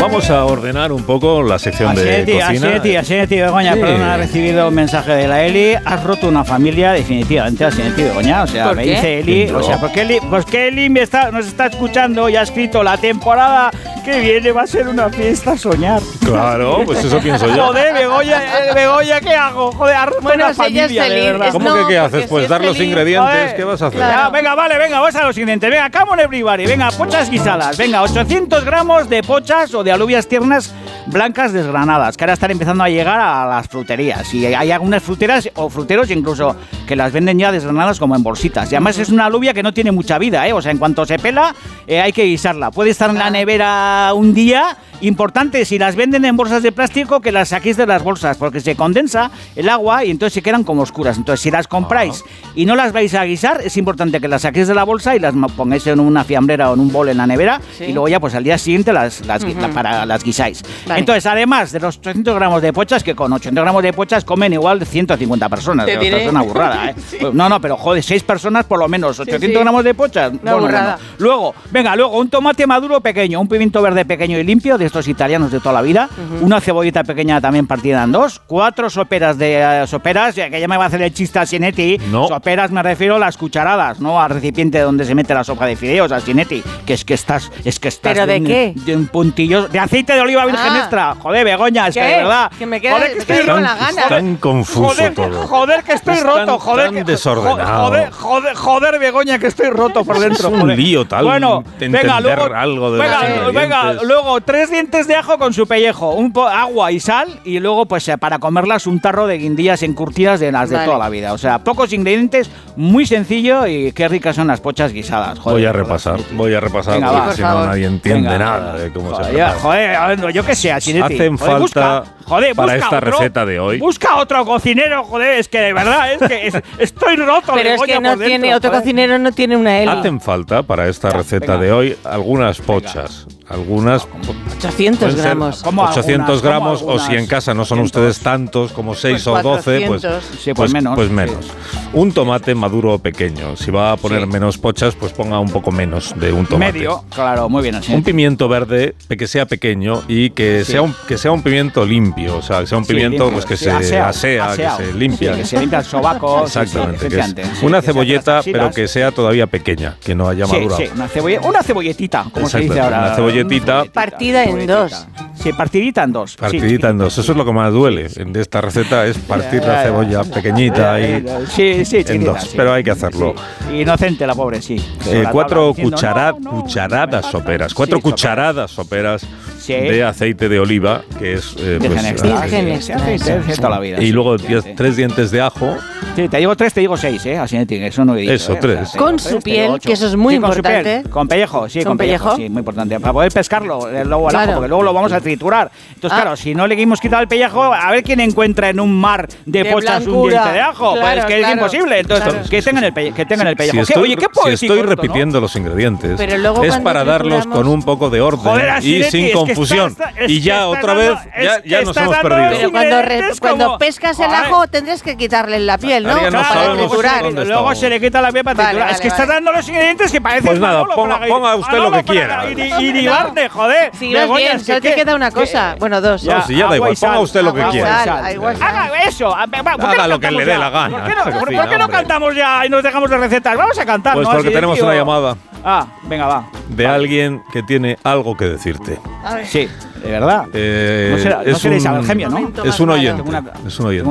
Vamos a ordenar un poco la sección de cocina. Asieti, Begoña, sí. Perdón, ha recibido un mensaje de la Eli. Has roto una familia, definitivamente, Asieti, Begoña. O sea, me dice Eli, o sea, porque Eli, pues que Eli nos está escuchando y ha escrito la temporada que viene va a ser una fiesta a soñar. Claro, pues eso pienso yo. Joder, Begoña, ¿qué hago? Joder, has roto una familia, de verdad. ¿Cómo que qué haces? Pues dar los ingredientes, joder, ¿qué vas a hacer? Claro. Venga, vamos a los ingredientes. Venga, come on everybody. Venga, pochas guisadas. Venga, 800 gramos de pochas o de alubias tiernas blancas desgranadas, que ahora están empezando a llegar a las fruterías. Y hay algunas fruteras o fruteros incluso que las venden ya desgranadas como en bolsitas. Y además es una alubia que no tiene mucha vida, ¿eh? O sea, en cuanto se pela, hay que guisarla. Puede estar en la nevera un día. Importante, si las venden en bolsas de plástico, que las saquéis de las bolsas, porque se condensa el agua y entonces se quedan como oscuras. Entonces, si las compráis y no las vais a guisar, es importante que las saquéis de la bolsa y las pongáis en una fiambrera o en un bol en la nevera, y luego ya pues al día siguiente las guisáis. Vale. Entonces, además de los 800 gramos de pochas, que con 800 gramos de pochas comen igual de 150 personas. Es una burrada, ¿eh? Sí. No, pero joder, 6 personas por lo menos, 800 gramos de pochas. Una burrada. Luego, un tomate maduro pequeño, un pimiento verde pequeño y limpio, de estos italianos de toda la vida, una cebollita pequeña también partida en dos, 4 soperas que ya me va a hacer el chiste a Sinetti. No. Soperas me refiero a las cucharadas, no al recipiente donde se mete la sopa de fideos, a Sinetti, que es que estás ¿Pero de qué? De un puntillo de aceite de oliva virgen extra. Joder, Begoña, es que de verdad. Que me quedo con la gana. Tan confuso todo. Joder, que estoy roto, joder. Tan desordenado. Joder, Begoña, que estoy roto por dentro. Es un lío tal. Bueno, venga, luego 3 dientes de ajo con su pellejo, agua y sal, y luego pues para comerlas un tarro de guindillas encurtidas de las de toda la vida. O sea, pocos ingredientes, muy sencillo, y qué ricas son las pochas guisadas. Joder, voy a repasar, venga, porque si no nadie entiende nada de cómo se prepara. Joder, yo qué sé, Asinetti. Hacen falta para esta receta de hoy. Busca otro cocinero, joder, es que de verdad, estoy roto. Pero es que no tiene, otro cocinero no tiene una Eli. Hacen falta para esta receta de hoy algunas pochas. Algunas 800 gramos. 800 gramos, o si en casa no son ustedes tantos, como 6 o 12, pues menos. Un tomate maduro pequeño. Si va a poner menos pochas, pues ponga un poco menos de un tomate. Medio, claro, muy bien así. Un pimiento verde que sea pequeño y que sea un pimiento limpio, o sea, que sea un pimiento pues que se asea, que se limpia. Que se limpia el sobaco. Exactamente. Una cebolleta, pero que sea todavía pequeña, que no haya madurado. Sí, una cebolletita, como se dice ahora. Una cebolletita. Partida en dos. Sí, partidita en dos. Partidita en dos. Eso es lo que más duele de esta receta, es partir la cebolla pequeñita y en dos. Pero hay que hacerlo. Inocente la pobre, sí. 4 cucharadas soperas. 4 cucharadas soperas de aceite de oliva, que es toda la vida. Y luego 3 dientes de ajo. Sí, te digo 3, te digo 6, así eso no he dicho. Eso, 3. Con su piel, que eso es muy importante. Con pellejo, con pellejo, sí, muy importante. Para poder pescarlo luego al ajo, porque luego lo vamos a triturar. Entonces, claro, si no le hemos quitado el pellejo, a ver quién encuentra en un mar de pochas un diente de ajo. Pues es que es imposible. Entonces, que tengan el pellejo. Si estoy repitiendo los ingredientes, es para darlos con un poco de orden y sin confusión. Y ya otra vez, ya nos hemos perdido. Pero cuando pescas el ajo, tendrás que quitarle la piel, ¿no? Para triturar. Luego se le quita la piel para triturar. Es que estás dando los ingredientes que parecen. Pues nada, ponga usted lo que quiera. Y libarde, joder. Si no bien, solo te queda una cosa. Bueno, dos. No, si ya da igual, ponga usted lo que quiera. Haga eso. Haga lo que le dé la gana. ¿Por qué no cantamos ya y nos dejamos de recetas? Vamos a cantar, Pues porque tenemos una llamada. Venga, va. De alguien que tiene algo que decirte. Sí, de verdad. No será Isabel Gemio, ¿no? Es un oyente.